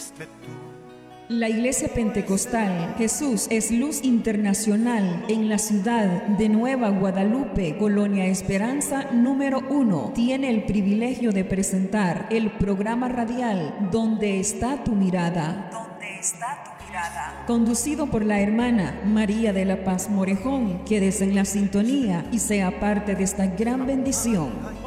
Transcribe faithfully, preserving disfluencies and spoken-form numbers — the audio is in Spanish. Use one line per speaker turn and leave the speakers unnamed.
fuiste tú.
La Iglesia Pentecostal Jesús es Luz Internacional en la ciudad de Nueva Guadalupe, Colonia Esperanza número uno, tiene el privilegio de presentar el programa radial ¿Dónde está tu mirada? ¿Dónde está tu mirada? Conducido por la hermana María de la Paz Morejón. Quédese en la sintonía y sea parte de esta gran bendición.